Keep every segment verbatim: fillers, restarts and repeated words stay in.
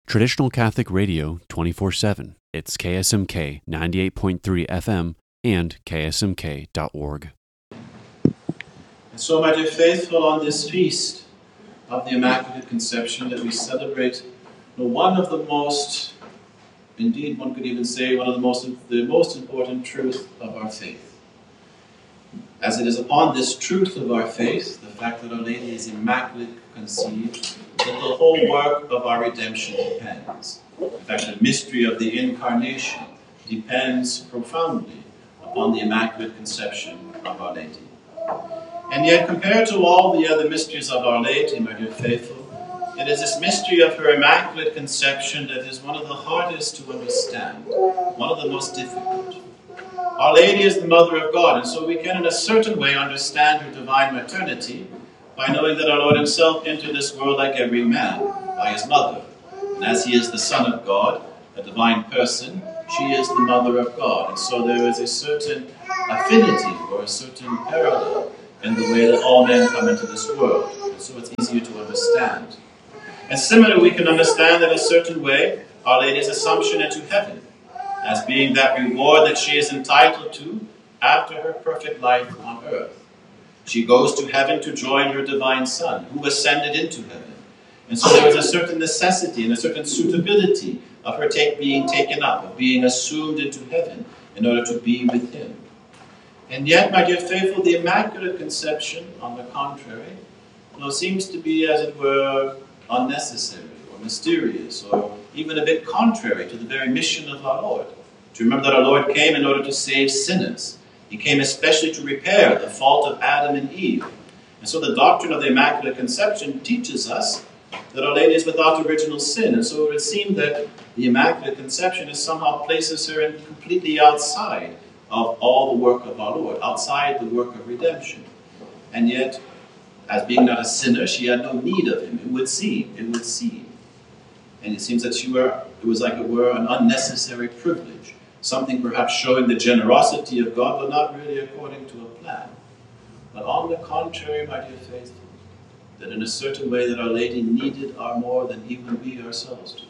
Traditional Catholic Radio twenty-four seven. It's K S M K ninety-eight point three F M and K S M K dot org. And so, my dear faithful, on this feast of the Immaculate Conception that we celebrate, one of the most, indeed one could even say, one of the most, the most important truth of our faith. As it is upon this truth of our faith, the fact that Our Lady is immaculate conceived, that the whole work of our redemption depends. In fact, the mystery of the Incarnation depends profoundly upon the Immaculate Conception of Our Lady. And yet, compared to all the other mysteries of Our Lady, my dear faithful, it is this mystery of her Immaculate Conception that is one of the hardest to understand, one of the most difficult. Our Lady is the Mother of God, and so we can in a certain way understand her divine maternity by knowing that our Lord himself entered this world like every man, by his mother. And as he is the Son of God, a divine person, she is the Mother of God. And so there is a certain affinity or a certain parallel in the way that all men come into this world. And so it's easier to understand. And similarly, we can understand in a certain way Our Lady's assumption into heaven, as being that reward that she is entitled to after her perfect life on earth. She goes to heaven to join her divine Son, who ascended into heaven. And so there is a certain necessity and a certain suitability of her take, being taken up, of being assumed into heaven in order to be with him. And yet, my dear faithful, the Immaculate Conception, on the contrary, well, seems to be, as it were, unnecessary or mysterious or even a bit contrary to the very mission of our Lord. To remember that our Lord came in order to save sinners. He came especially to repair the fault of Adam and Eve. And so the doctrine of the Immaculate Conception teaches us that Our Lady is without original sin. And so it would seem that the Immaculate Conception is somehow places her in completely outside of all the work of our Lord, outside the work of redemption. And yet, as being not a sinner, she had no need of him. It would seem, it would seem. And it seems that she were, it was like it were an unnecessary privilege. Something perhaps showing the generosity of God, but not really according to a plan. But on the contrary, my dear faithful, that in a certain way that Our Lady needed our more than even we ourselves do.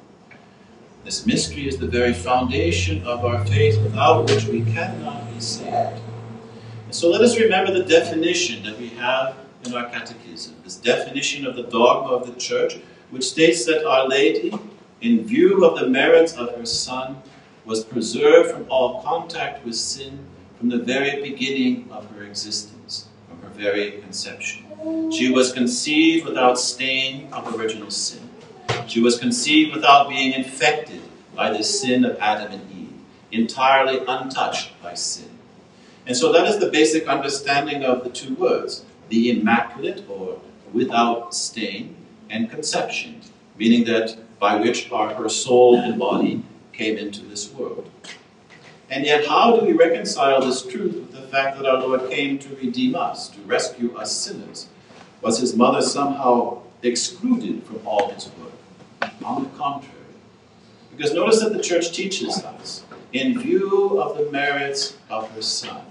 This mystery is the very foundation of our faith, without which we cannot be saved. And so let us remember the definition that we have in our catechism, this definition of the dogma of the Church, which states that Our Lady, in view of the merits of her Son, was preserved from all contact with sin from the very beginning of her existence, from her very conception. She was conceived without stain of original sin. She was conceived without being infected by the sin of Adam and Eve, entirely untouched by sin. And so that is the basic understanding of the two words, the immaculate, or without stain, and conception, meaning that by which are her soul and body came into this world. And yet, how do we reconcile this truth with the fact that our Lord came to redeem us, to rescue us sinners? Was his mother somehow excluded from all his work? On the contrary. Because notice that the Church teaches us, in view of the merits of her Son,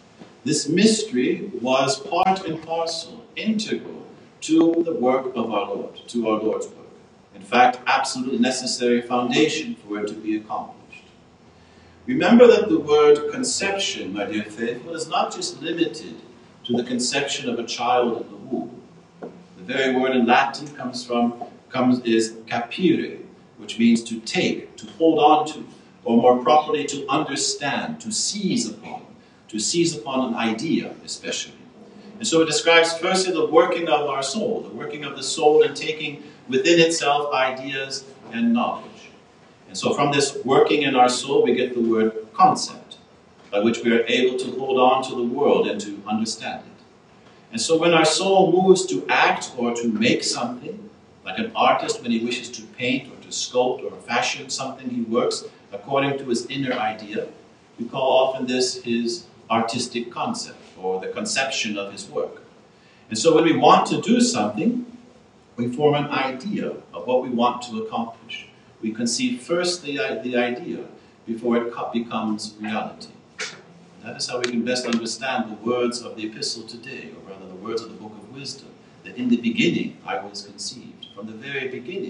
this mystery was part and parcel, integral to the work of our Lord, to our Lord's work. In fact, absolutely necessary foundation for it to be accomplished. Remember that the word conception, my dear faithful, is not just limited to the conception of a child in the womb. The very word in Latin comes from, comes is capire, which means to take, to hold on to, or more properly to understand, to seize upon, to seize upon an idea especially. And so it describes firstly the working of our soul, the working of the soul in taking within itself ideas and knowledge. And so from this working in our soul, we get the word concept, by which we are able to hold on to the world and to understand it. And so when our soul moves to act or to make something, like an artist when he wishes to paint or to sculpt or fashion something, he works according to his inner idea. We call often this his artistic concept, or the conception of his work. And so when we want to do something, we form an idea of what we want to accomplish. We conceive first the, the idea before it becomes reality. And that is how we can best understand the words of the epistle today, or rather the words of the Book of Wisdom, that in the beginning I was conceived. From the very beginning,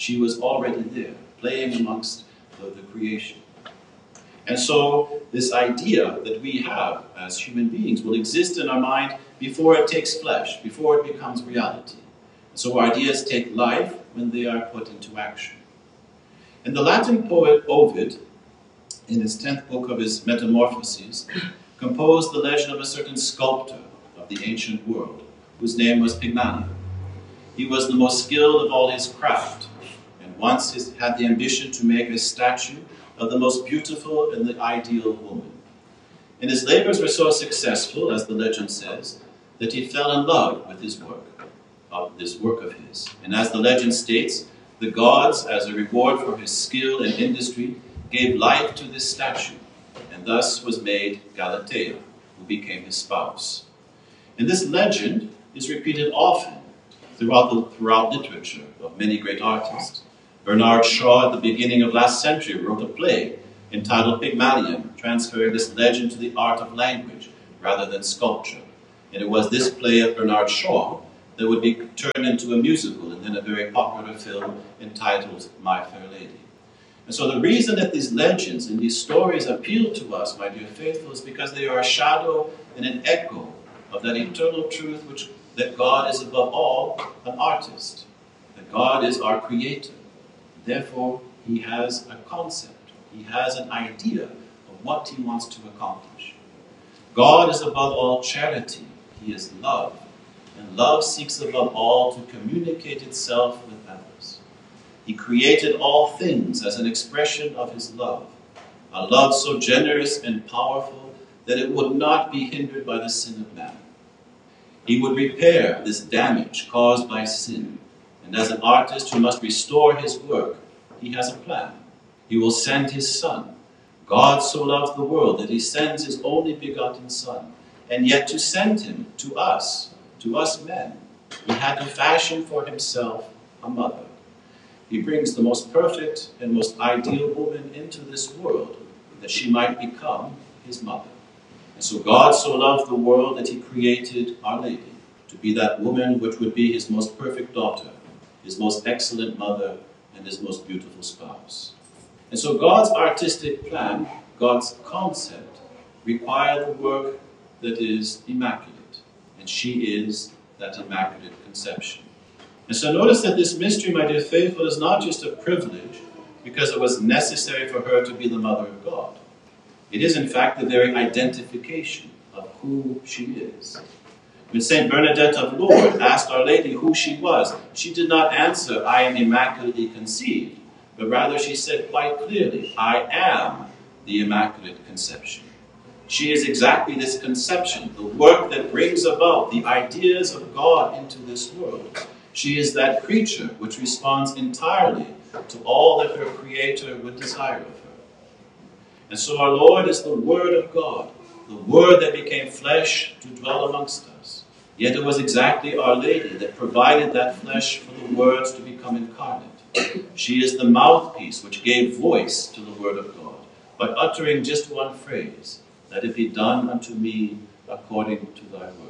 She was already there, playing amongst the, the creation. And so this idea that we have as human beings will exist in our mind before it takes flesh, before it becomes reality. And so ideas take life when they are put into action. And the Latin poet Ovid, in his tenth book of his Metamorphoses, composed the legend of a certain sculptor of the ancient world, whose name was Pygmalion. He was the most skilled of all his craft, and once he had the ambition to make a statue of the most beautiful and the ideal woman. And his labors were so successful, as the legend says, that he fell in love with his work, of this work of his. And as the legend states, the gods, as a reward for his skill and industry, gave life to this statue, and thus was made Galatea, who became his spouse. And this legend is repeated often throughout, the, throughout literature of many great artists. Bernard Shaw, at the beginning of last century, wrote a play entitled Pygmalion, transferring this legend to the art of language rather than sculpture. And it was this play of Bernard Shaw that would be turned into a musical and then a very popular film entitled My Fair Lady. And so the reason that these legends and these stories appeal to us, my dear faithful, is because they are a shadow and an echo of that eternal truth which that God is above all an artist, that God is our creator. Therefore, he has a concept, he has an idea of what he wants to accomplish. God is above all charity, he is love, and love seeks above all to communicate itself with others. He created all things as an expression of his love, a love so generous and powerful that it would not be hindered by the sin of man. He would repair this damage caused by sin, and as an artist who must restore his work, he has a plan. He will send his Son. God so loved the world that he sends his only begotten Son, and yet to send him to us, to us men, he had to fashion for himself a mother. He brings the most perfect and most ideal woman into this world, that she might become his mother. And so God so loved the world that he created Our Lady to be that woman which would be his most perfect daughter, his most excellent mother, and his most beautiful spouse. And so God's artistic plan, God's concept, required the work that is immaculate, and she is that immaculate conception. And so notice that this mystery, my dear faithful, is not just a privilege because it was necessary for her to be the mother of God. It is, in fact, the very identification of who she is. When Saint Bernadette of Lourdes asked Our Lady who she was, she did not answer, I am immaculately conceived, but rather she said quite clearly, I am the Immaculate Conception. She is exactly this conception, the work that brings about the ideas of God into this world. She is that creature which responds entirely to all that her Creator would desire of her. And so our Lord is the Word of God, the Word that became flesh to dwell amongst us. Yet it was exactly Our Lady that provided that flesh for the words to become incarnate. She is the mouthpiece which gave voice to the Word of God by uttering just one phrase, let it be done unto me according to thy word.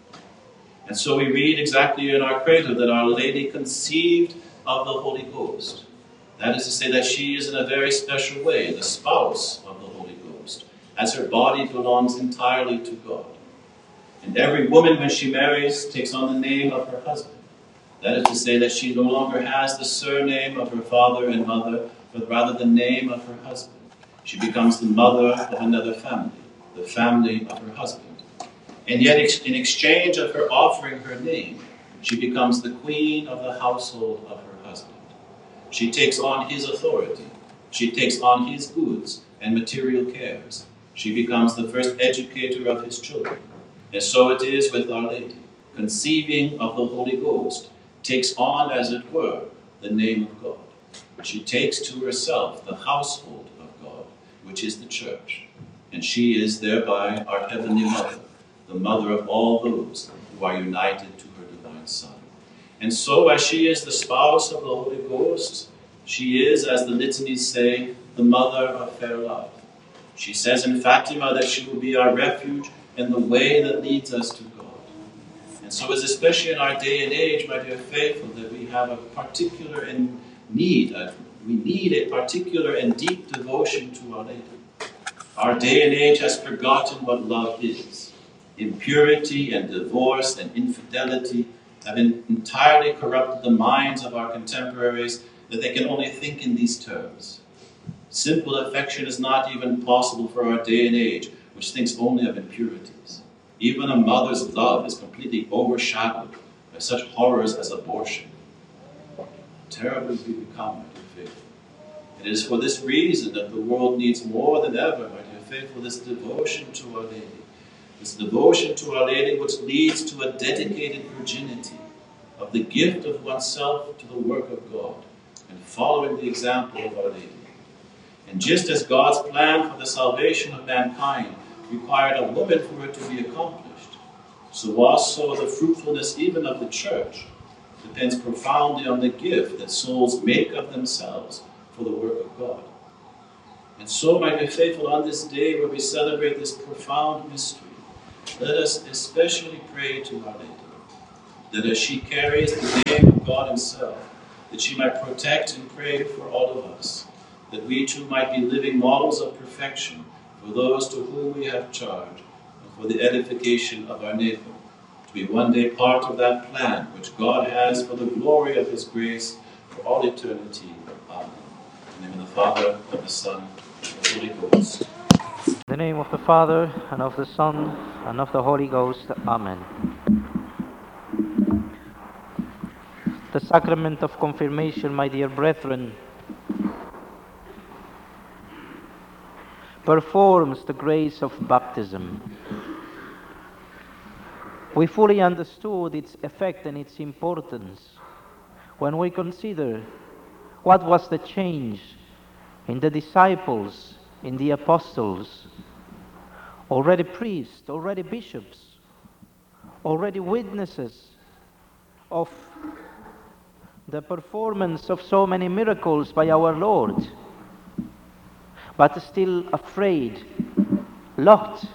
And so we read exactly in our credo that Our Lady conceived of the Holy Ghost. That is to say that she is in a very special way the spouse of the Holy Ghost, as her body belongs entirely to God. And every woman, when she marries, takes on the name of her husband. That is to say that she no longer has the surname of her father and mother, but rather the name of her husband. She becomes the mother of another family, the family of her husband. And yet, in exchange of her offering her name, she becomes the queen of the household of her husband. She takes on his authority. She takes on his goods and material cares. She becomes the first educator of his children. And so it is with Our Lady. Conceiving of the Holy Ghost takes on, as it were, the name of God. She takes to herself the household of God, which is the church. And she is thereby our heavenly mother, the mother of all those who are united to her divine Son. And so, as she is the spouse of the Holy Ghost, she is, as the litanies say, the mother of fair love. She says in Fatima that she will be our refuge and the way that leads us to God. And so it's especially in our day and age, my dear faithful, that we have a particular and need a, we need a particular and deep devotion to Our Lady. Our day and age has forgotten what love is. Impurity and divorce and infidelity have entirely corrupted the minds of our contemporaries that they can only think in these terms. Simple affection is not even possible for our day and age, which thinks only of impurities. Even a mother's love is completely overshadowed by such horrors as abortion. Terribly we become, my dear faithful. It is for this reason that the world needs more than ever, my dear faithful, this devotion to Our Lady. This devotion to Our Lady which leads to a dedicated virginity of the gift of oneself to the work of God and following the example of Our Lady. And just as God's plan for the salvation of mankind required a woman for it to be accomplished, so also the fruitfulness even of the Church depends profoundly on the gift that souls make of themselves for the work of God. And so, my dear faithful, on this day where we celebrate this profound mystery, let us especially pray to Our Lady, that as she carries the name of God Himself, that she might protect and pray for all of us, that we too might be living models of perfection for those to whom we have charge, and for the edification of our neighbor, to be one day part of that plan which God has for the glory of His grace for all eternity. Amen. In the name of the Father, of the Son, and of the Holy Ghost. In the name of the Father, and of the Son, and of the Holy Ghost. Amen. The sacrament of confirmation, my dear brethren, performs the grace of baptism. We fully understood its effect and its importance when we consider what was the change in the disciples, in the apostles, already priests, already bishops, already witnesses of the performance of so many miracles by our Lord, but still afraid, locked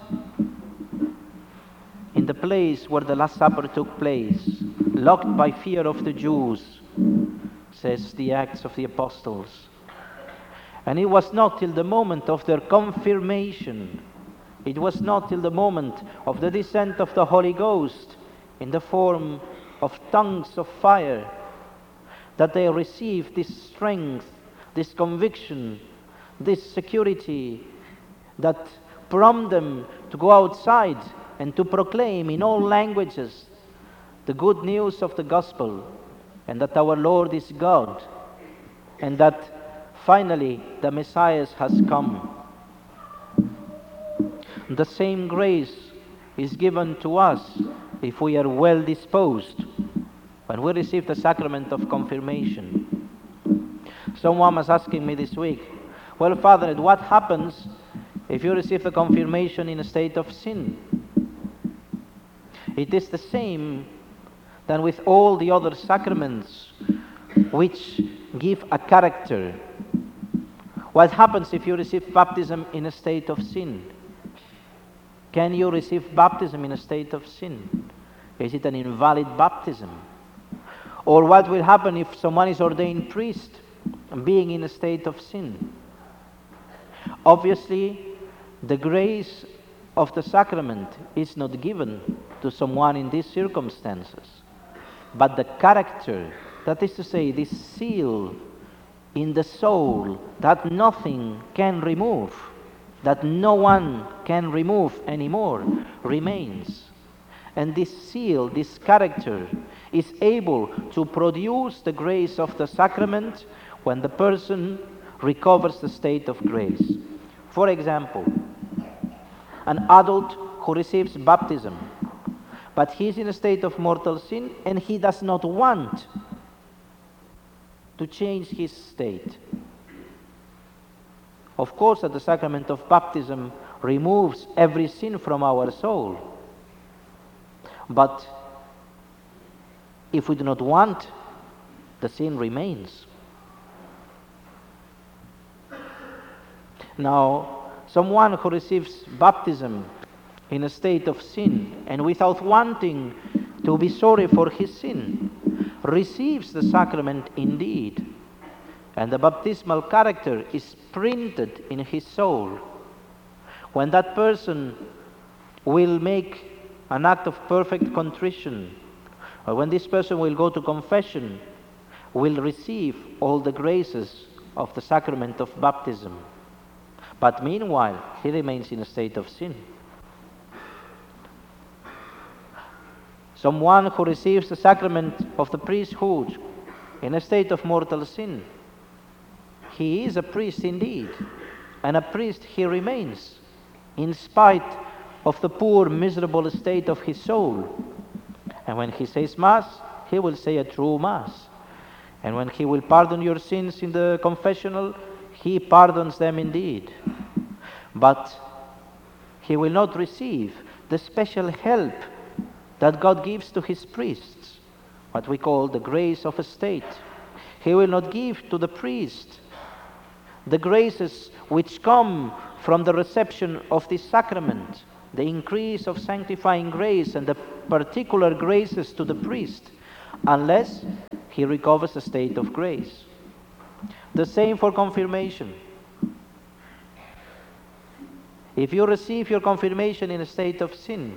in the place where the Last Supper took place, locked by fear of the Jews, says the Acts of the Apostles. And it was not till the moment of their confirmation, it was not till the moment of the descent of the Holy Ghost in the form of tongues of fire, that they received this strength, this conviction, this security that prompted them to go outside and to proclaim in all languages the good news of the gospel, and that our Lord is God, and that finally the Messiah has come. The same grace is given to us if we are well disposed when we receive the sacrament of confirmation. Someone was asking me this week, well, Father, what happens if you receive the confirmation in a state of sin? It is the same than with all the other sacraments which give a character. What happens if you receive baptism in a state of sin? Can you receive baptism in a state of sin? Is it an invalid baptism? Or what will happen if someone is ordained priest being in a state of sin? Obviously, the grace of the sacrament is not given to someone in these circumstances, but the character, that is to say, this seal in the soul that nothing can remove, that no one can remove anymore, remains. And this seal, this character, is able to produce the grace of the sacrament when the person recovers the state of grace. For example, an adult who receives baptism, but he is in a state of mortal sin and he does not want to change his state. Of course, that the sacrament of baptism removes every sin from our soul. But if we do not want, the sin remains. Now, someone who receives baptism in a state of sin and without wanting to be sorry for his sin receives the sacrament indeed, and the baptismal character is printed in his soul, when that person will make an act of perfect contrition, or when this person will go to confession, will receive all the graces of the sacrament of baptism. But meanwhile, he remains in a state of sin. Someone who receives the sacrament of the priesthood in a state of mortal sin, he is a priest indeed, and a priest he remains, in spite of the poor, miserable state of his soul. And when he says Mass, he will say a true Mass. And when he will pardon your sins in the confessional, he pardons them indeed. But he will not receive the special help that God gives to his priests, what we call the grace of estate. He will not give to the priest the graces which come from the reception of this sacrament, the increase of sanctifying grace and the particular graces to the priest, unless he recovers a state of grace. The same for confirmation. If you receive your confirmation in a state of sin,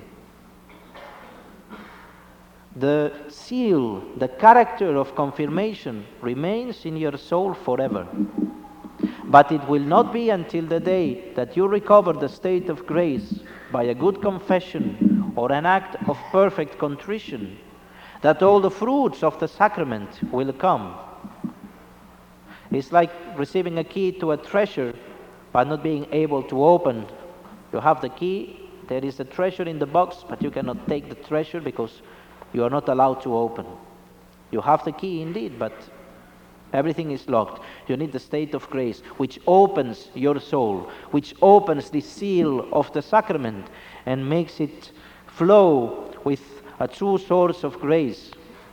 the seal, the character of confirmation remains in your soul forever. But it will not be until the day that you recover the state of grace by a good confession or an act of perfect contrition that all the fruits of the sacrament will come. It's like receiving a key to a treasure but not being able to open. You have the key, there is a treasure in the box, but you cannot take the treasure because you are not allowed to open. You have the key indeed, but everything is locked. You need the state of grace, which opens your soul, which opens the seal of the sacrament and makes it flow with a true source of grace.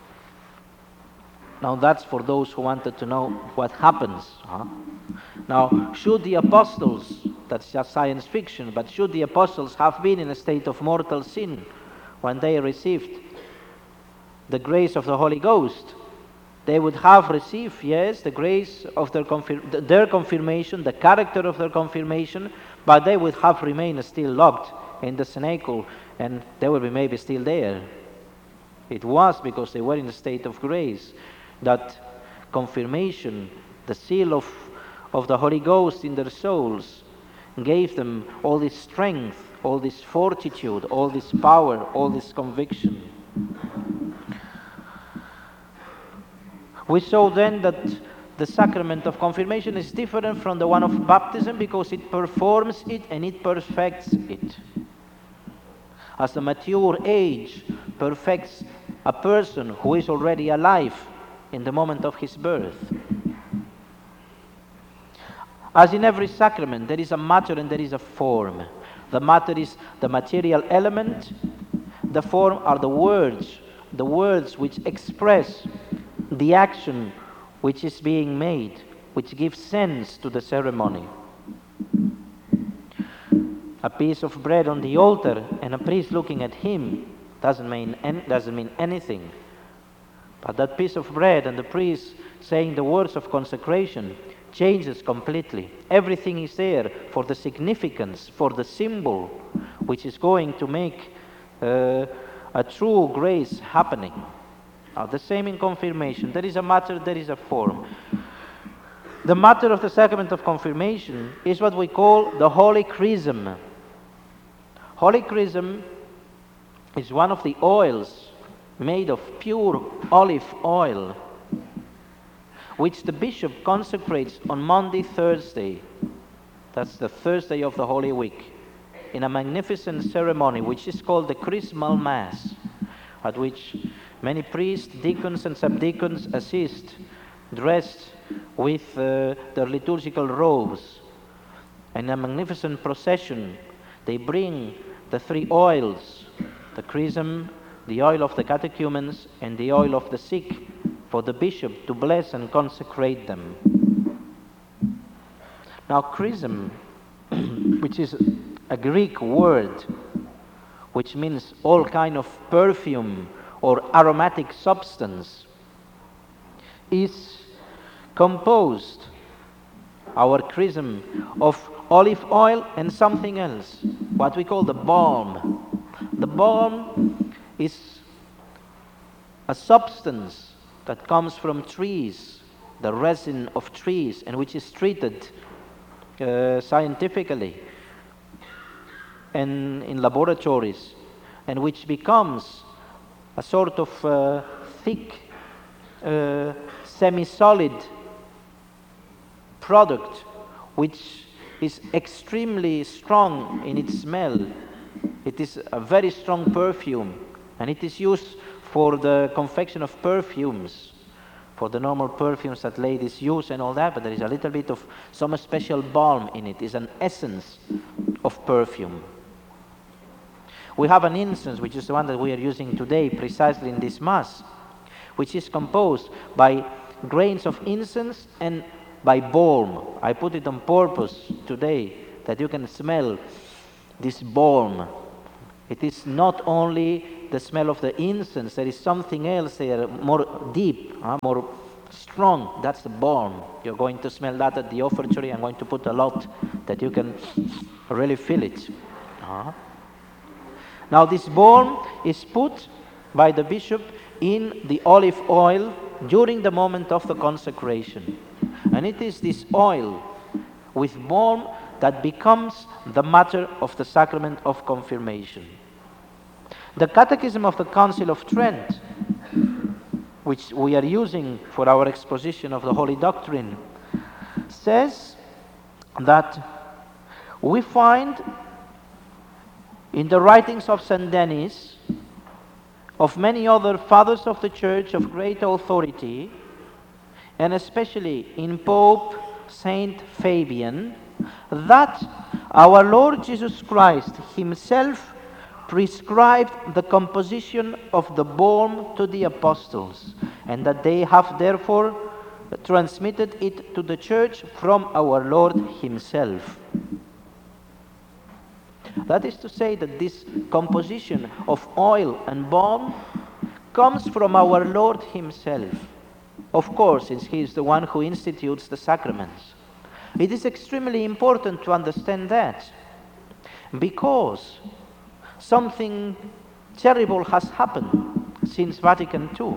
Now that's for those who wanted to know what happens. Huh? Now, should the apostles, that's just science fiction, but should the apostles have been in a state of mortal sin when they received the grace of the Holy Ghost, they would have received, yes, the grace of their, confir- their confirmation, the character of their confirmation, but they would have remained still locked in the cenacle, and they would be maybe still there. It was because they were in a state of grace that confirmation, the seal of, of the Holy Ghost in their souls, gave them all this strength, all this fortitude, all this power, all this conviction. We saw then that the sacrament of confirmation is different from the one of baptism because it performs it and it perfects it. As the mature age perfects a person who is already alive in the moment of his birth. As in every sacrament, there is a matter and there is a form. The matter is the material element. The form are the words, the words which express the action which is being made, which gives sense to the ceremony. A piece of bread on the altar and a priest looking at him doesn't mean, doesn't mean anything. But that piece of bread and the priest saying the words of consecration changes completely. Everything is there for the significance, for the symbol, which is going to make uh, a true grace happening. Now, the same in confirmation. There is a matter, there is a form. The matter of the sacrament of confirmation is what we call the Holy Chrism. Holy Chrism is one of the oils made of pure olive oil, which the bishop consecrates on Maundy Thursday. That's the Thursday of the Holy Week, in a magnificent ceremony which is called the Chrismal Mass, at which many priests, deacons and subdeacons assist, dressed with uh, their liturgical robes. In a magnificent procession, they bring the three oils, the chrism, the oil of the catechumens, and the oil of the sick, for the bishop to bless and consecrate them. Now, chrism, which is a Greek word, which means all kind of perfume or aromatic substance, is composed, our chrism, of olive oil and something else, what we call the balm. The balm is a substance that comes from trees, the resin of trees, and which is treated uh, scientifically and in laboratories, and which becomes a sort of uh, thick, uh, semi-solid product which is extremely strong in its smell. It is a very strong perfume, and it is used for the confection of perfumes, for the normal perfumes that ladies use and all that, but there is a little bit of some special balm in it. It's an essence of perfume. We have an incense, which is the one that we are using today precisely in this Mass, which is composed by grains of incense and by balm. I put it on purpose today that you can smell this balm. It is not only the smell of the incense, there is something else there, more deep, uh, more strong. That's the balm. You're going to smell that at the offertory. I'm going to put a lot that you can really feel it. Uh-huh. Now this balm is put by the bishop in the olive oil during the moment of the consecration. And it is this oil with balm that becomes the matter of the sacrament of confirmation. The Catechism of the Council of Trent, which we are using for our exposition of the Holy Doctrine, says that we find in the writings of Saint Denis, of many other fathers of the Church of great authority, and especially in Pope Saint Fabian, that our Lord Jesus Christ himself prescribed the composition of the balm to the apostles, and that they have therefore transmitted it to the Church from our Lord himself. That is to say that this composition of oil and balm comes from our Lord himself. Of course, since he is the one who institutes the sacraments. It is extremely important to understand that, because something terrible has happened since Vatican Two.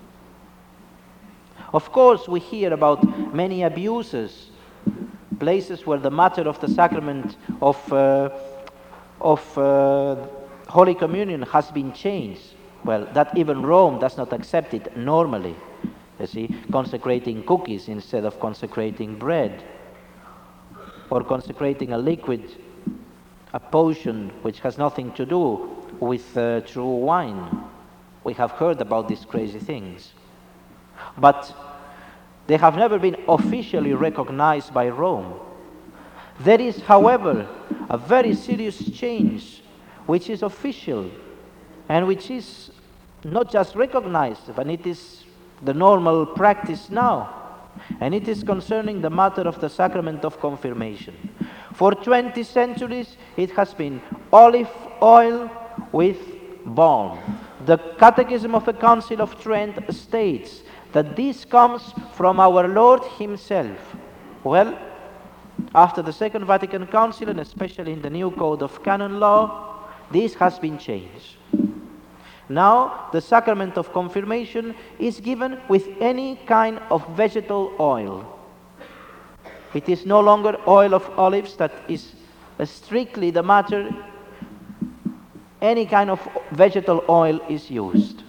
Of course, we hear about many abuses, places where the matter of the sacrament of uh, of uh, Holy Communion has been changed. Well, that even Rome does not accept it normally. You see, consecrating cookies instead of consecrating bread, or consecrating a liquid, a potion which has nothing to do with uh, true wine. We have heard about these crazy things. But they have never been officially recognized by Rome. There is, however, a very serious change which is official and which is not just recognized, but it is the normal practice now. And it is concerning the matter of the sacrament of confirmation. For twenty centuries, it has been olive oil with balm. The Catechism of the Council of Trent states that this comes from our Lord himself. Well, after the Second Vatican Council, and especially in the new Code of Canon Law, this has been changed. Now, the sacrament of confirmation is given with any kind of vegetal oil. It is no longer oil of olives that is strictly the matter. Any kind of vegetal oil is used.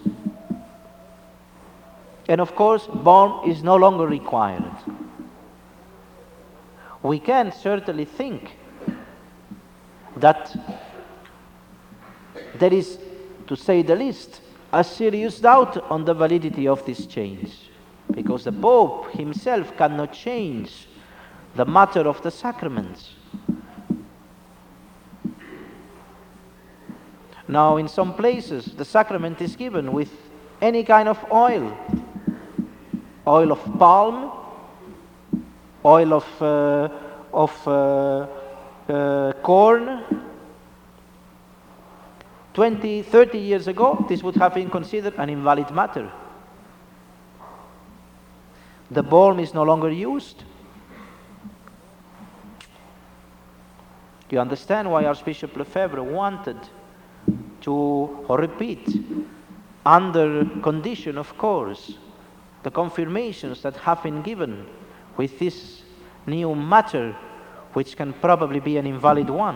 And of course, balm is no longer required. We can certainly think that there is, to say the least, a serious doubt on the validity of this change, because the Pope himself cannot change the matter of the sacraments. Now, in some places, the sacrament is given with any kind of oil, oil of palm, oil of, uh, of uh, uh, corn. twenty, thirty years ago, this would have been considered an invalid matter. the balm is no longer used. You understand why Archbishop Lefebvre wanted to repeat, under condition, of course, the confirmations that have been given with this new matter, which can probably be an invalid one.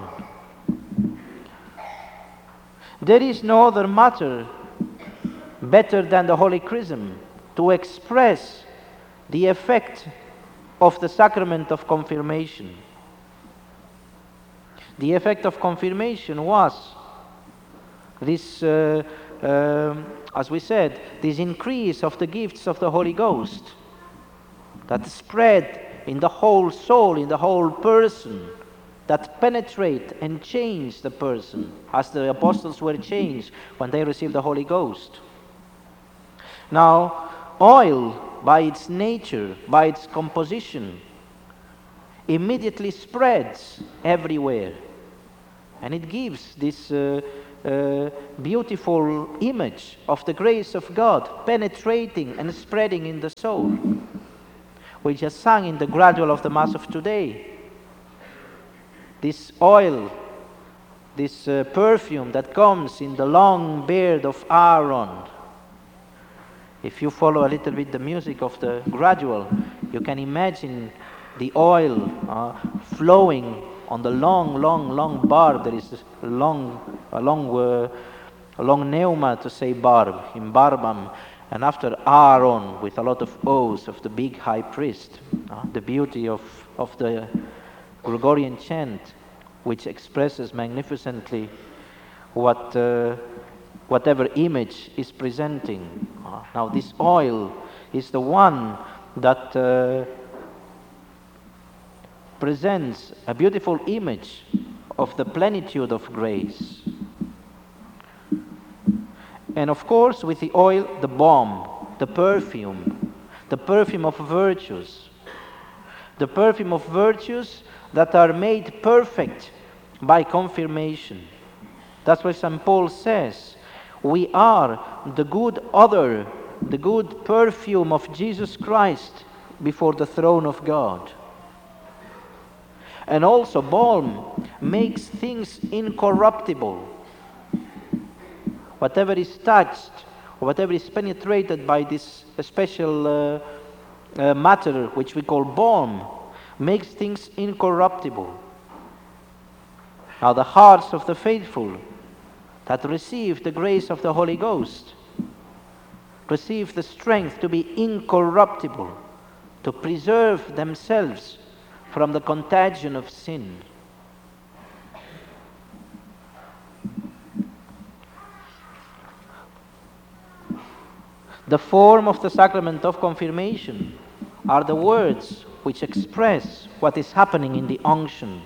There is no other matter better than the Holy Chrism to express the effect of the sacrament of confirmation. The effect of confirmation was this, uh, uh, as we said, this increase of the gifts of the Holy Ghost that spread in the whole soul, in the whole person, that penetrate and change the person, as the apostles were changed when they received the Holy Ghost. Now, oil, by its nature, by its composition, immediately spreads everywhere. And it gives this uh, uh, beautiful image of the grace of God penetrating and spreading in the soul. We just sang in the gradual of the Mass of today. This oil, this uh, perfume that comes in the long beard of Aaron. If you follow a little bit the music of the gradual, you can imagine the oil uh, flowing on the long, long, long barb. There is a long, a long, uh, a long pneuma to say barb, in barbam. And after Aaron, with a lot of oaths of the big high priest, uh, the beauty of, of the Gregorian chant, which expresses magnificently what uh, whatever image is presenting. Uh, now this oil is the one that uh, presents a beautiful image of the plenitude of grace. And of course, with the oil, the balm, the perfume, the perfume of virtues, the perfume of virtues that are made perfect by confirmation. That's why Saint Paul says, we are the good odor, the good perfume of Jesus Christ before the throne of God. And also balm makes things incorruptible. Whatever is touched, or whatever is penetrated by this special uh, uh, matter which we call balm, makes things incorruptible. Now the hearts of the faithful that receive the grace of the Holy Ghost receive the strength to be incorruptible, to preserve themselves from the contagion of sin. The form of the sacrament of confirmation are the words which express what is happening in the unction.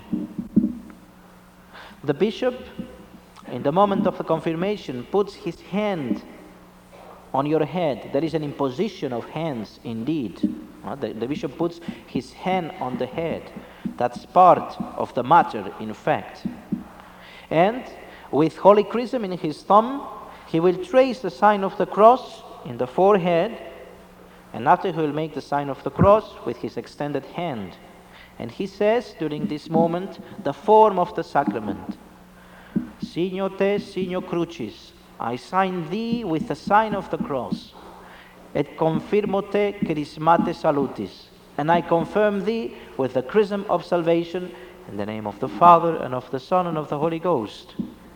The bishop, in the moment of the confirmation, puts his hand on your head. There is an imposition of hands indeed. Uh, the, the bishop puts his hand on the head. That's part of the matter, in fact. And with Holy Chrism in his thumb, he will trace the sign of the cross in the forehead, and after he will make the sign of the cross with his extended hand. And he says during this moment the form of the sacrament. Signo te, signo crucis. I sign thee with the sign of the cross. Et confirmo te chrismate salutis. And I confirm thee with the chrism of salvation in the name of the Father and of the Son and of the Holy Ghost.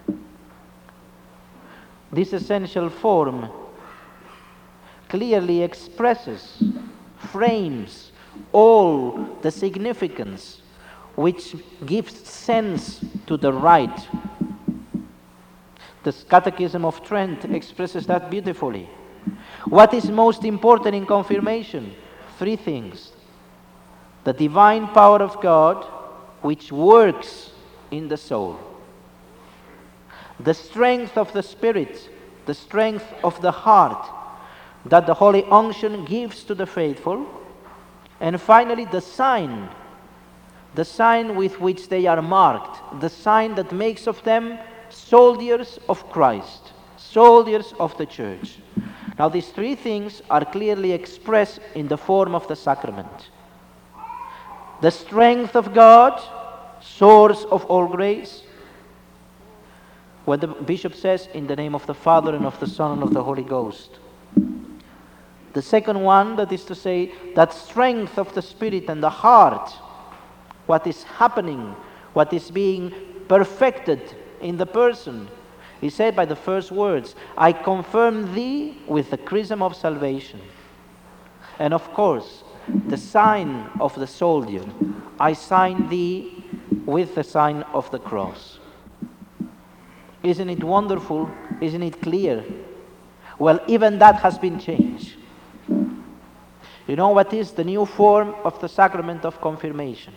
This essential form clearly expresses, frames all the significance which gives sense to the rite. The Catechism of Trent expresses that beautifully. What is most important in confirmation? Three things. The divine power of God, which works in the soul. The strength of the Spirit, the strength of the heart, that the Holy Unction gives to the faithful. And finally, the sign, the sign with which they are marked, the sign that makes of them soldiers of Christ, soldiers of the Church. Now Now these three things are clearly expressed in the form of the sacrament. The strength of God, source of all grace. When the bishop says, in the name of the Father and of the Son and of the Holy Ghost. The second one, that is to say, that strength of the Spirit and the heart, what is happening, what is being perfected in the person. He said by the first words, I confirm thee with the chrism of salvation. And of course, the sign of the soldier, I sign thee with the sign of the cross. Isn't it wonderful? Isn't it clear? Well, even that has been changed. You know what is the new form of the sacrament of confirmation?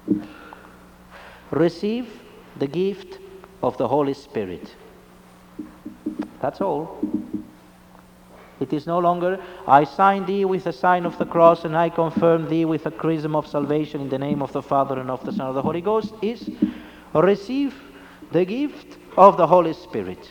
Receive the gift of the Holy Spirit. That's all. It is no longer, I sign thee with the sign of the cross and I confirm thee with the chrism of salvation in the name of the Father and of the Son and of the Holy Ghost. Is receive the gift of the Holy Spirit.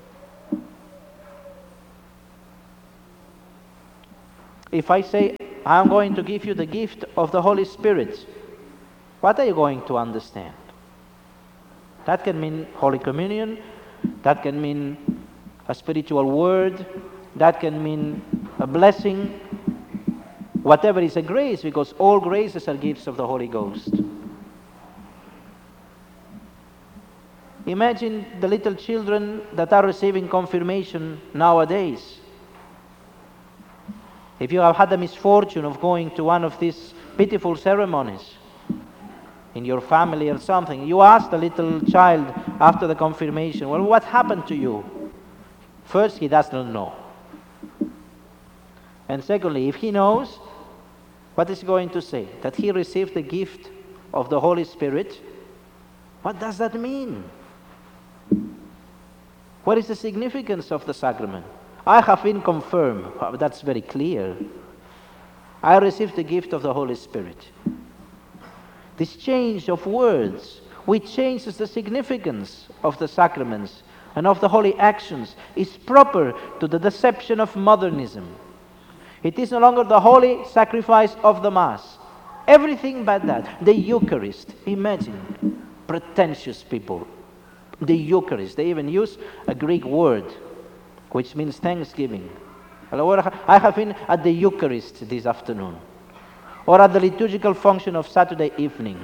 If I say, I'm going to give you the gift of the Holy Spirit, what are you going to understand? That can mean Holy Communion, that can mean a spiritual word, that can mean a blessing, whatever is a grace, because all graces are gifts of the Holy Ghost. Imagine the little children that are receiving confirmation nowadays. If you have had the misfortune of going to one of these pitiful ceremonies in your family or something, you ask the little child after the confirmation, well, what happened to you? First, he does not know. And secondly, if he knows, what is he going to say? That he received the gift of the Holy Spirit? What does that mean? What is the significance of the sacrament? I have been confirmed. Well, that's very clear. I received the gift of the Holy Spirit. This change of words, which changes the significance of the sacraments and of the holy actions, is proper to the deception of modernism. It is no longer the holy sacrifice of the Mass. Everything but that. The Eucharist. Imagine, pretentious people. The Eucharist. They even use a Greek word, which means thanksgiving. I have been at the Eucharist this afternoon, or at the liturgical function of Saturday evening.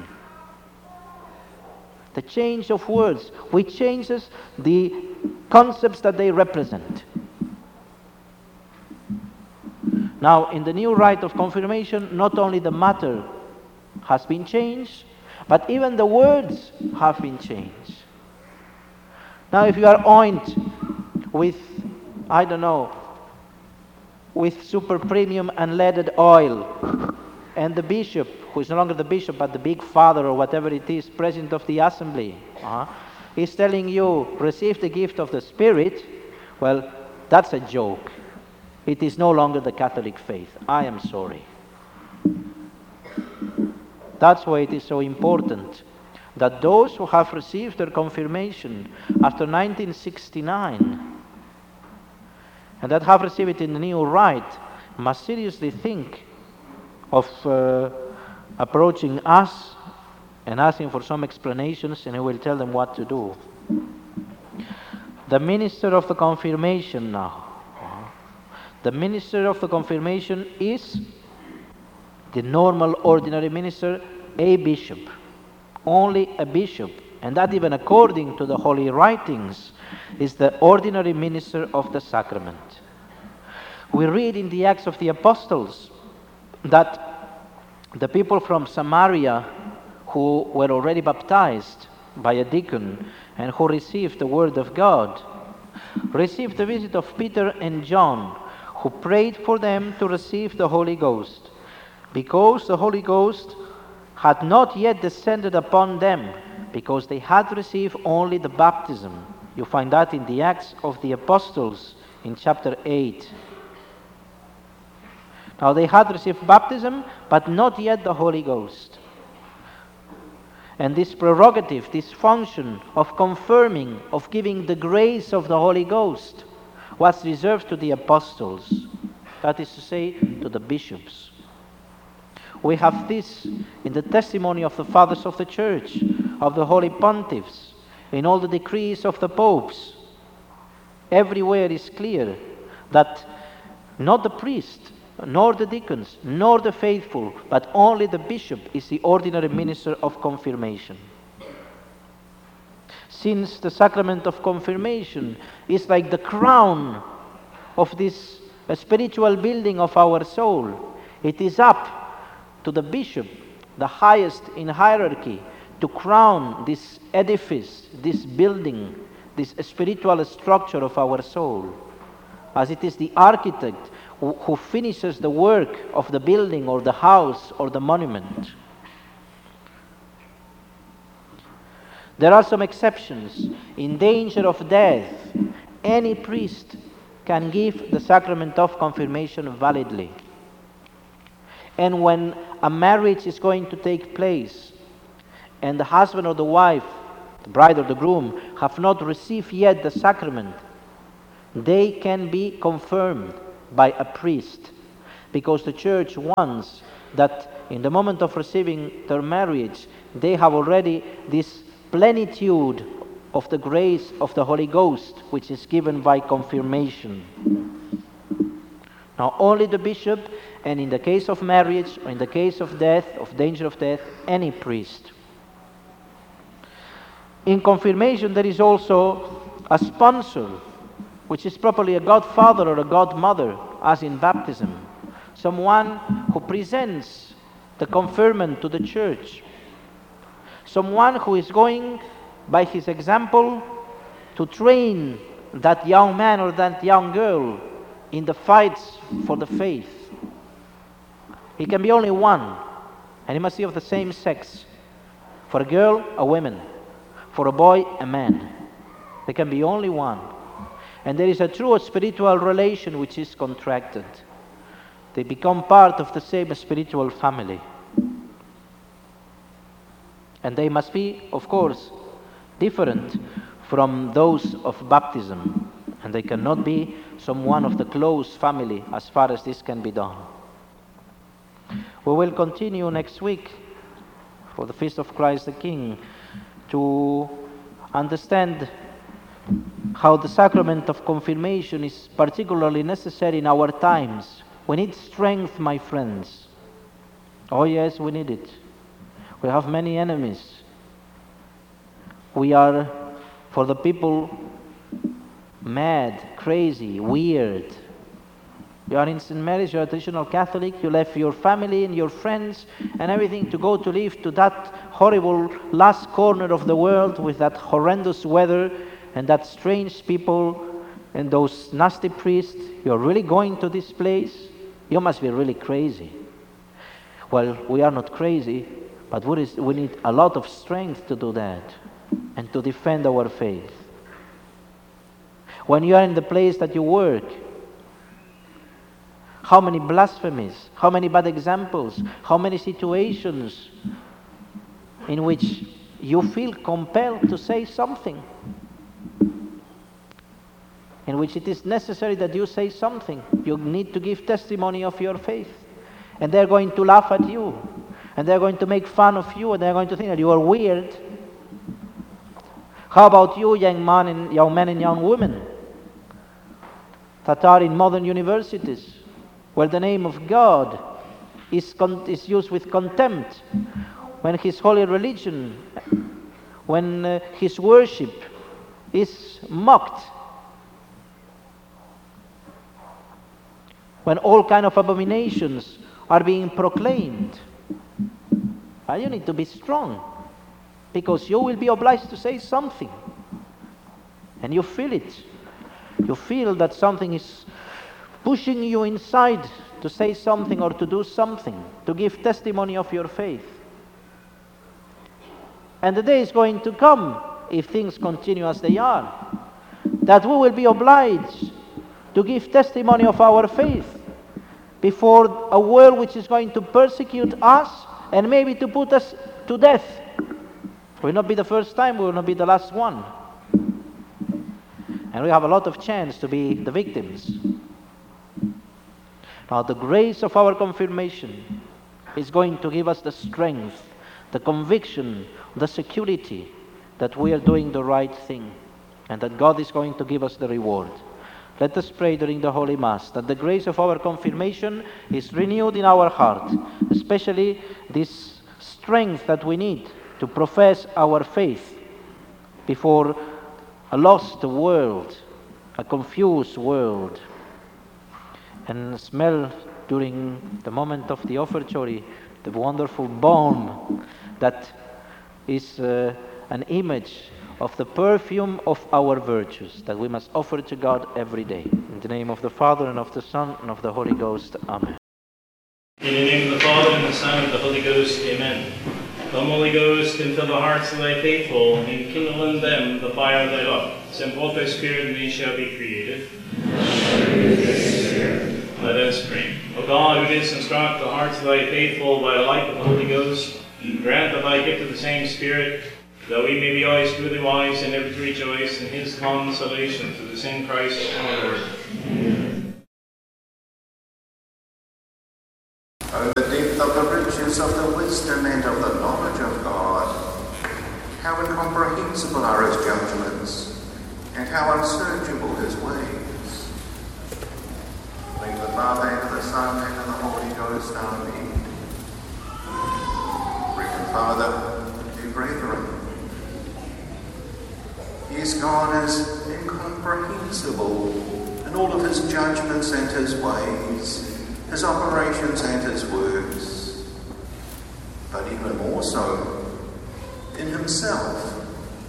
The change of words, which changes the concepts that they represent. Now, in the new rite of confirmation, not only the matter has been changed, but even the words have been changed. Now, if you are ointed with, I don't know, with super premium unleaded oil, and the bishop, who is no longer the bishop, but the big father or whatever it is, president of the assembly, uh, is telling you, receive the gift of the Spirit, well, that's a joke. It is no longer the Catholic faith. I am sorry. That's why it is so important that those who have received their confirmation after nineteen sixty-nine and that have received it in the new rite must seriously think of uh, approaching us and asking for some explanations, and we will tell them what to do. The minister of the confirmation now. The minister of the confirmation is the normal ordinary minister, a bishop. Only a bishop, and that even according to the holy writings, is the ordinary minister of the sacrament. We read in the Acts of the Apostles that the people from Samaria who were already baptized by a deacon and who received the word of God received the visit of Peter and John, who prayed for them to receive the Holy Ghost, because the Holy Ghost had not yet descended upon them, because they had received only the baptism. You find that in the Acts of the Apostles in chapter eight. Now they had received baptism, but not yet the Holy Ghost. And this prerogative, this function of confirming, of giving the grace of the Holy Ghost, was reserved to the apostles, that is to say, to the bishops. We have this in the testimony of the fathers of the church, of the holy pontiffs, in all the decrees of the popes. Everywhere is clear that not the priest, nor the deacons, nor the faithful, but only the bishop is the ordinary minister of confirmation. Since the sacrament of confirmation is like the crown of this spiritual building of our soul, it is up to the bishop, the highest in hierarchy, to crown this edifice, this building, this spiritual structure of our soul, as it is the architect who, who finishes the work of the building or the house or the monument. There are some exceptions. In danger of death, any priest can give the sacrament of confirmation validly. And when a marriage is going to take place, and the husband or the wife, the bride or the groom, have not received yet the sacrament, they can be confirmed by a priest, because the Church wants that in the moment of receiving their marriage, they have already this plenitude of the grace of the Holy Ghost, which is given by confirmation. Now, only the bishop, and in the case of marriage, or in the case of death, of danger of death, any priest. In confirmation, there is also a sponsor, which is properly a godfather or a godmother, as in baptism. Someone who presents the confirmant to the church. Someone who is going, by his example, to train that young man or that young girl in the fights for the faith. He can be only one, and he must be of the same sex. For a girl, a woman. For a boy, a man. There can be only one. And there is a true spiritual relation which is contracted. They become part of the same spiritual family. And they must be, of course, different from those of baptism. And they cannot be someone of the close family as far as this can be done. We will continue next week for the Feast of Christ the King to understand how the sacrament of confirmation is particularly necessary in our times. We need strength, my friends. Oh yes, we need it. We have many enemies. We are, for the people, mad, crazy, weird. You are in Saint Mary's, you are a traditional Catholic, you left your family and your friends and everything to go to live to that horrible last corner of the world with that horrendous weather and that strange people and those nasty priests. You are really going to this place? You must be really crazy. Well, we are not crazy, but we need a lot of strength to do that and to defend our faith. When you are in the place that you work, how many blasphemies, how many bad examples, how many situations in which you feel compelled to say something, in which it is necessary that you say something. You need to give testimony of your faith. And they're going to laugh at you, and they're going to make fun of you, and they're going to think that you are weird. How about you, young man and young men and young women that are in modern universities, where the name of God is, con- is used with contempt, when His holy religion, when uh, His worship is mocked, when all kind of abominations are being proclaimed. And you need to be strong, because you will be obliged to say something. And you feel it. You feel that something is pushing you inside to say something or to do something, to give testimony of your faith. And the day is going to come, if things continue as they are, that we will be obliged to give testimony of our faith before a world which is going to persecute us and maybe to put us to death. It will not be the first time, it will not be the last one. And we have a lot of chance to be the victims. Now, the grace of our confirmation is going to give us the strength, the conviction, the security that we are doing the right thing and that God is going to give us the reward. Let us pray during the Holy Mass that the grace of our confirmation is renewed in our heart, especially this strength that we need to profess our faith before a lost world, a confused world, and smell during the moment of the offertory the wonderful balm that is uh, an image of the perfume of our virtues that we must offer to God every day. In the name of the Father, and of the Son, and of the Holy Ghost. Amen. In the name of the Father, and the Son, and the Holy Ghost. Amen. Come, Holy Ghost, and fill the hearts of thy faithful, and kindle in them the fire of thy love. Send forth thy Spirit, and they shall be created. Let us pray. O God, who didst instruct the hearts of thy faithful by the light of the Holy Ghost, grant that thy gift of the same Spirit, that we may be always truly wise and ever to rejoice in his consolation through the same Christ our Lord. O the depth of the riches of the wisdom and of the knowledge of God, how incomprehensible are his judgments, and how unsearchable his ways. Thank the Father, and the Son, and the Holy Ghost. Amen. Reverend Father, dear brethren, yes, God is incomprehensible in all of his judgments and his ways, his operations and his works, but even more so in himself.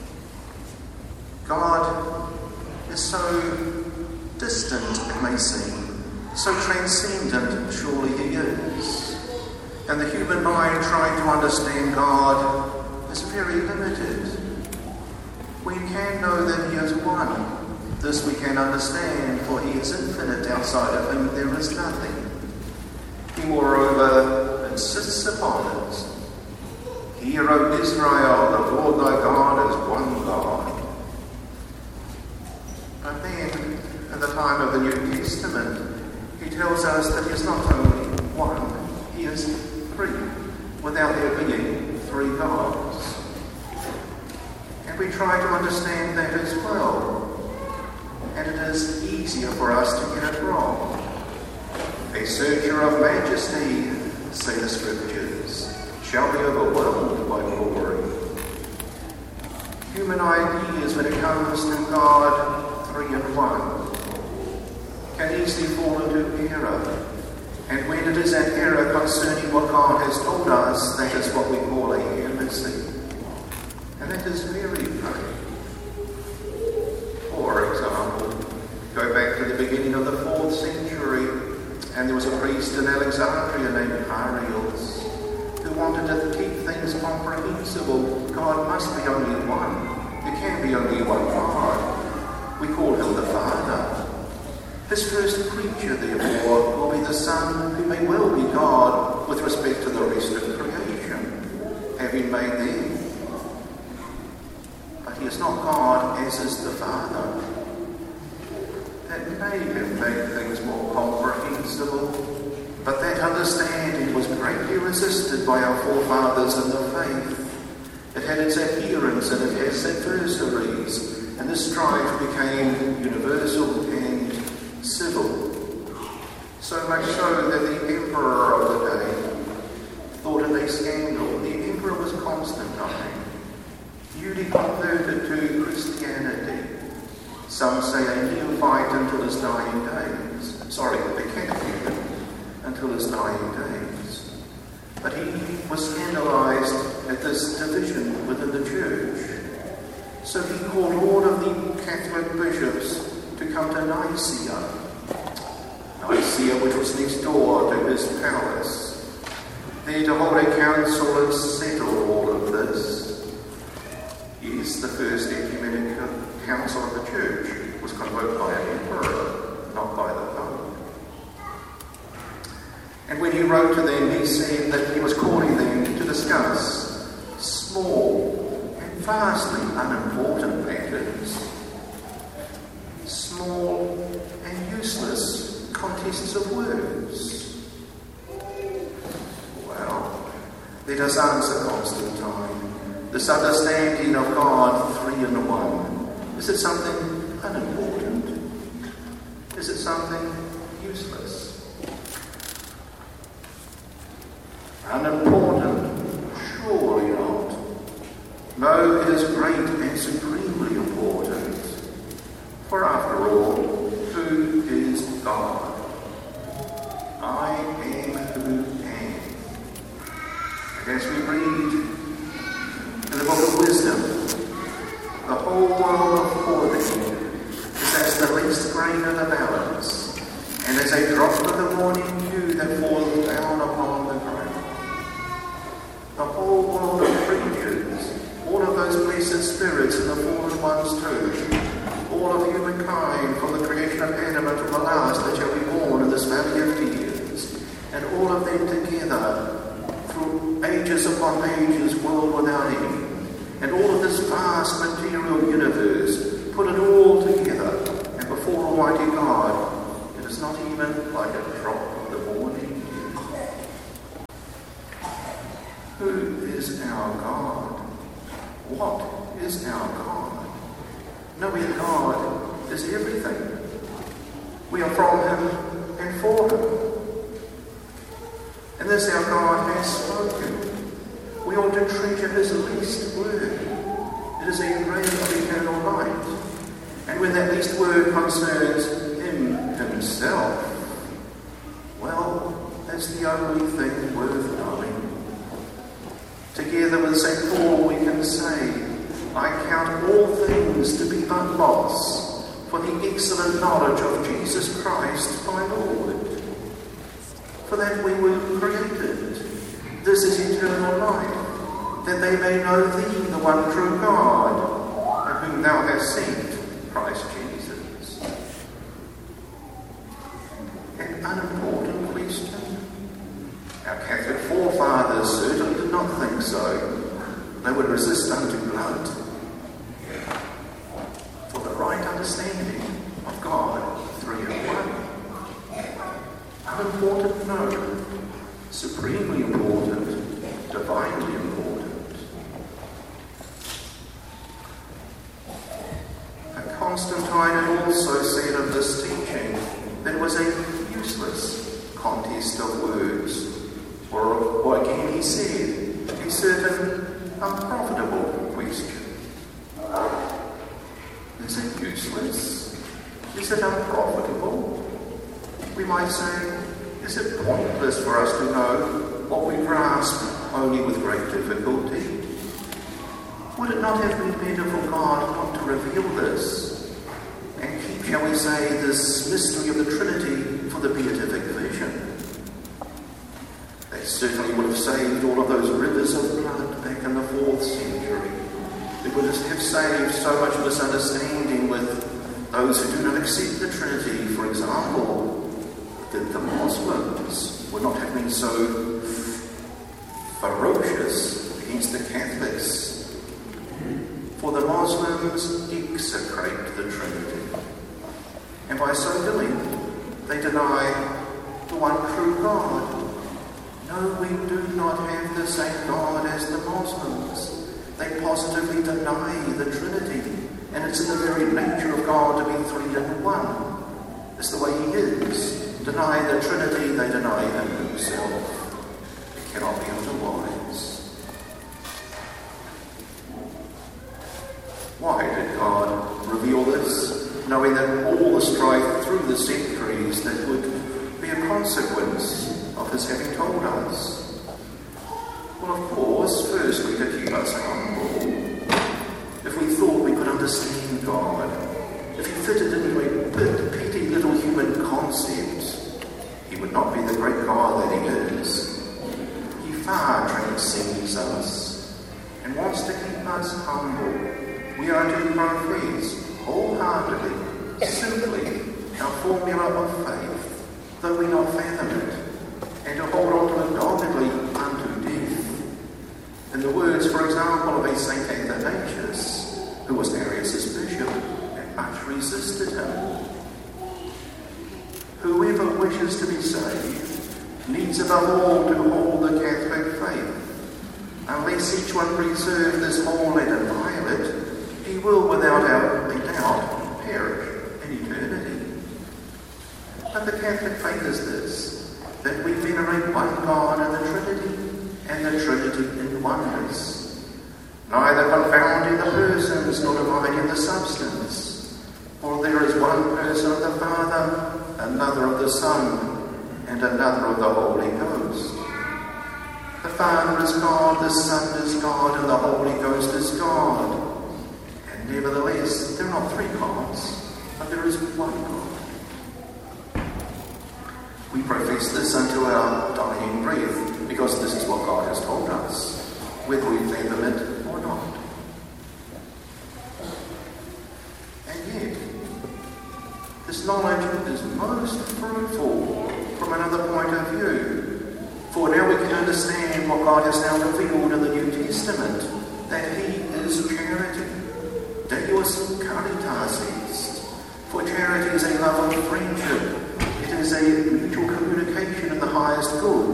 God is so distant, it may seem, so transcendent, surely he is. And the human mind trying to understand God is very limited. We can know that he is one. This we can understand, for he is infinite. Outside of him there is nothing. He moreover insists upon it. Hear, O Israel, the Lord thy God is one God. But then, in the time of the New Testament, he tells us that he is not only one, he is three, without there being three gods. And we try to understand that as well, and it is easier for us to get it wrong. A searcher of majesty, say the Scriptures, shall be overwhelmed by glory. Human ideas, when it comes to God, three in one, can easily fall into error. And when it is an error concerning what God has told us, that is what we call a heresy. And that is very grave. For example, go back to the beginning of the fourth century, and there was a priest in Alexandria named Arius who wanted to keep things comprehensible. God must be only one. There can be only one God. We call him the Father. His first creature, therefore, will be the Son, who may well be God with respect to the rest of creation, having made them. But he is not God, as is the Father. That may have made things more comprehensible, but that understanding was greatly resisted by our forefathers in the faith. It had its adherents and it has adversaries, and this strife became universal and civil. So much so that the emperor of the day thought it a scandal. The emperor was Constantine, newly converted to Christianity. Some say a neophyte until his dying days. Sorry, a catechism until his dying days. But he was scandalized at this division within the church. So he called all of the Catholic bishops to come to Nicaea. Nicaea, which was next door to his palace. There to hold a council and settle all of this. Yes, the first ecumenical council of the church was convoked by an emperor, not by the pope. And when he wrote to them, he said that he was calling them to discuss small and vastly unimportant matters. contests of words? Well, let us answer Constantine. This understanding of God three in one, is it something unimportant? Is it something useless? Unimportant? Surely not. No, it is great and supremely important. For after all, who is God? I am who am. And as we read in the book of wisdom, the whole world before thee is as the least grain in the balance, and as a drop of the morning dew that falls down upon the ground. The whole world of creatures, all of those blessed spirits in the fallen ones too, all of humankind from the creation of Adam until the last that shall be born in this valley of tears, and all of them together through ages upon ages, world without end, and all of this vast material universe, put it all together, and before Almighty God, it is not even like a drop of the morning dew. Who is our God? What is our God? Knowing God is everything. We are from Him and for Him. And this our God has spoken. We ought to treasure His least word. It is a ray of eternal light. And when that least word concerns Him Himself, well, that's the only thing worth knowing. Together with Saint Paul we can say, I count all things to be but loss for the excellent knowledge of Jesus Christ my Lord. For that we were created. This is eternal life, that they may know thee, the one true God, and whom thou hast sent, Christ Jesus. An unimportant question. Our Catholic forefathers certainly did not think so. They would resist unto blood. For the right understanding of God, three in one. Unimportant, no. Supremely important, divinely important. And Constantine had also said of this teaching that it was a useless contest of words. Or, or again he said, a certain unprofitable question. Is it useless? Is it unprofitable? We might say, is it pointless for us to know what we grasp only with great difficulty? Would it not have been better for God not to reveal this and keep, shall we say, this mystery of the Trinity for the beatific vision? They certainly would have saved all of those rivers of blood back in the fourth century. It would have saved so much misunderstanding with those who do not accept the Trinity. For example, that the Muslims would not have been so ferocious against the Catholics. For the Muslims execrate the Trinity. And by so doing, they deny the one true God. No, we do not have the same God as the Muslims. They positively deny the Trinity. And it's in the very nature of God to be three in one. It's the way He is. Deny the Trinity, they deny Him Himself. It cannot be otherwise. Why did God reveal this, knowing that all the strife through the centuries that would be a consequence of His having told us? Well, of course, firstly, to keep us humble. If we thought we could understand God, if He fitted into a petty little human concept, He would not be the great God that He is. He far transcends us and wants to keep us humble. We are to profess wholeheartedly, simply, our formula of faith, though we not fathom it, and to hold on to it doggedly unto death. In the words, for example, of a Saint Athanasius, who was Arius' bishop and much resisted him. whoever wishes to be saved needs above all to hold the Catholic faith. Unless each one preserve this whole and inviolate, he will without a doubt perish in eternity. But the Catholic faith is this, that we venerate one God in the Trinity, and the Trinity in oneness, neither confounding the persons nor dividing the substance. For there is one person of the Father, another of the Son, and another of the Holy Ghost. The Father is God, the Son is God, and the Holy Ghost is God. And nevertheless, there are not three gods, but there is one God. We profess this unto our dying breath, because this is what God has told us, whether we fathom it or not. And yet, this knowledge is most fruitful from another point of view. For now we can understand what God has now revealed in the New Testament, that He is charity. Deus caritas est. For charity is a love of friendship. It is a mutual communication in the highest good.